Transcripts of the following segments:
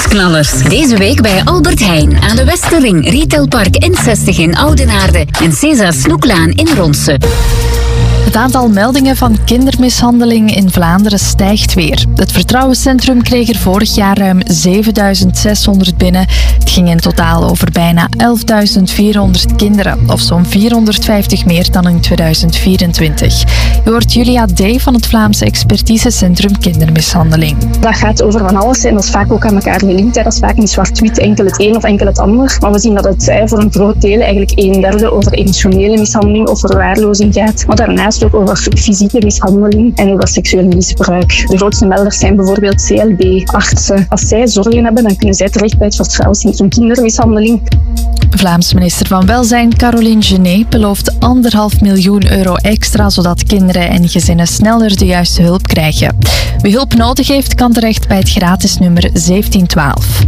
nieuwsknallers. Deze week bij Albert Heijn aan de Westerring, Retailpark N60 in Oudenaarde en César Snoeklaan in Ronse. Het aantal meldingen van kindermishandeling in Vlaanderen stijgt weer. Het Vertrouwenscentrum kreeg er vorig jaar ruim 7.600 binnen. Het ging in totaal over bijna 11.400 kinderen, of zo'n 450 meer dan in 2024. Je hoort Julia D. van het Vlaamse expertisecentrum kindermishandeling. Dat gaat over van alles en dat is vaak ook aan elkaar gelinkt. Dat is vaak niet zwart-wit, enkel het een of enkel het ander. Maar we zien dat het voor een groot deel, eigenlijk 1/3, over emotionele mishandeling of verwaarlozing gaat. Maar daarnaast ook over fysieke mishandeling en over seksueel misbruik. De grootste melders zijn bijvoorbeeld CLB, artsen. Als zij zorgen hebben, dan kunnen zij terecht bij het Vertrouwenscentrum kindermishandeling. Vlaams minister van Welzijn Caroline Genet belooft 1,5 miljoen euro extra, zodat kinderen en gezinnen sneller de juiste hulp krijgen. Wie hulp nodig heeft, kan terecht bij het gratis nummer 1712.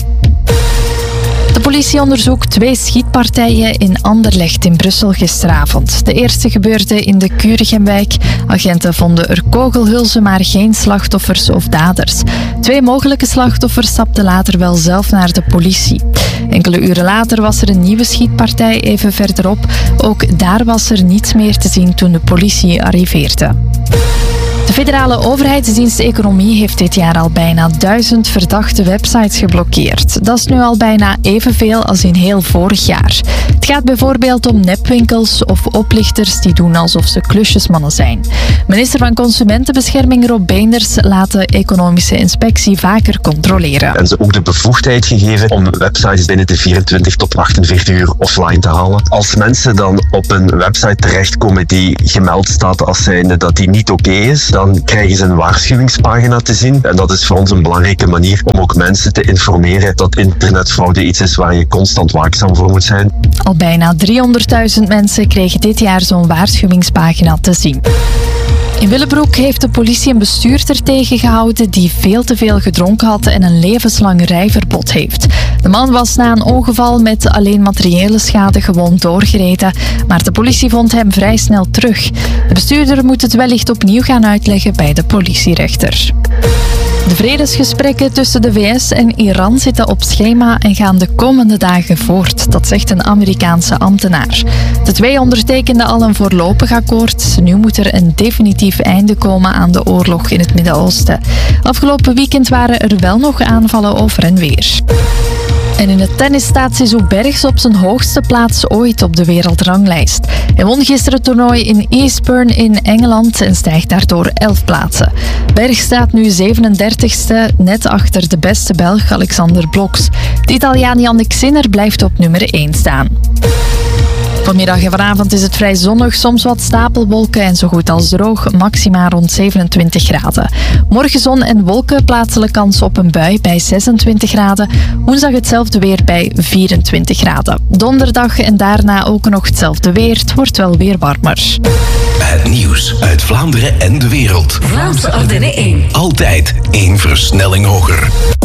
De politie onderzoekt 2 schietpartijen in Anderlecht in Brussel gisteravond. De eerste gebeurde in de Curigemwijk. Agenten vonden er kogelhulzen, maar geen slachtoffers of daders. 2 mogelijke slachtoffers stapten later wel zelf naar de politie. Enkele uren later was er een nieuwe schietpartij even verderop. Ook daar was er niets meer te zien toen de politie arriveerde. De federale overheidsdienst Economie heeft dit jaar al bijna 1000 verdachte websites geblokkeerd. Dat is nu al bijna evenveel als in heel vorig jaar. Het gaat bijvoorbeeld om nepwinkels of oplichters die doen alsof ze klusjesmannen zijn. Minister van Consumentenbescherming Rob Beenders laat de economische inspectie vaker controleren. En ze ook de bevoegdheid gegeven om websites binnen de 24 tot 48 uur offline te halen. Als mensen dan op een website terechtkomen die gemeld staat als zijnde dat die niet oké is, dan krijgen ze een waarschuwingspagina te zien. En dat is voor ons een belangrijke manier om ook mensen te informeren dat internetfraude iets is waar je constant waakzaam voor moet zijn. Al bijna 300.000 mensen kregen dit jaar zo'n waarschuwingspagina te zien. In Willebroek heeft de politie een bestuurder tegengehouden die veel te veel gedronken had en een levenslang rijverbod heeft. De man was na een ongeval met alleen materiële schade gewoon doorgereden, maar de politie vond hem vrij snel terug. De bestuurder moet het wellicht opnieuw gaan uitleggen bij de politierechter. De vredesgesprekken tussen de VS en Iran zitten op schema en gaan de komende dagen voort. Dat zegt een Amerikaanse ambtenaar. De 2 ondertekenden al een voorlopig akkoord. Nu moet er een definitief einde komen aan de oorlog in het Midden-Oosten. Afgelopen weekend waren er wel nog aanvallen over en weer. En in het tennis staat Zizou Bergs op zijn hoogste plaats ooit op de wereldranglijst. Hij won gisteren het toernooi in Eastbourne in Engeland en stijgt daardoor 11 plaatsen. Bergs staat nu 37ste, net achter de beste Belg Alexander Bloks. De Italiaan Jannik Sinner blijft op nummer 1 staan. Vanmiddag en vanavond is het vrij zonnig, soms wat stapelwolken en zo goed als droog, maxima rond 27 graden. Morgen zon en wolken, plaatselijk kans op een bui bij 26 graden. Woensdag hetzelfde weer bij 24 graden. Donderdag en daarna ook nog hetzelfde weer, het wordt wel weer warmer. Het nieuws uit Vlaanderen en de wereld. Vlaamse Ardennen 1. Altijd 1 versnelling hoger.